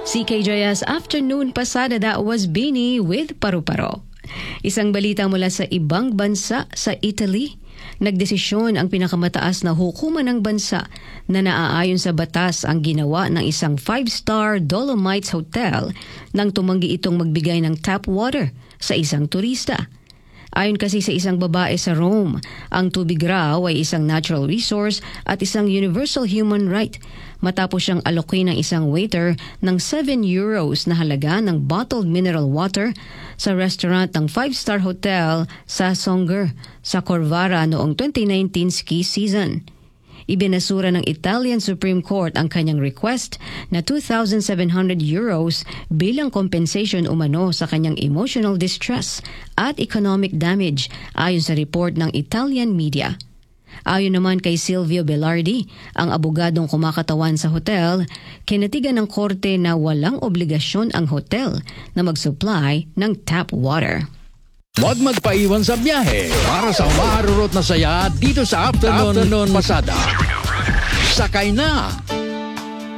CKJS Afternoon Pasada, that was Bini with Paru-Paro. Isang balita mula sa ibang bansa sa Italy. Nagdesisyon ang pinakamataas na hukuman ng bansa na naaayon sa batas ang ginawa ng isang 5-star Dolomites Hotel nang tumanggi itong magbigay ng tap water sa isang turista. Ayon kasi sa isang babae sa Rome, ang tubig raw ay isang natural resource at isang universal human right matapos siyang alokin ng isang waiter ng 7 euros na halaga ng bottled mineral water sa restaurant ng 5-star hotel sa Songer sa Corvara noong 2019 ski season. Ibinasura ng Italian Supreme Court ang kanyang request na 2,700 euros bilang compensation umano sa kanyang emotional distress at economic damage ayon sa report ng Italian media. Ayon naman kay Silvio Belardi, ang abogadong kumakatawan sa hotel, kinatigan ng korte na walang obligasyon ang hotel na mag-supply ng tap water. Huwag magpaiwan sa biyahe para sa maharurot na saya dito sa Afternoon Pasada. Sakay na!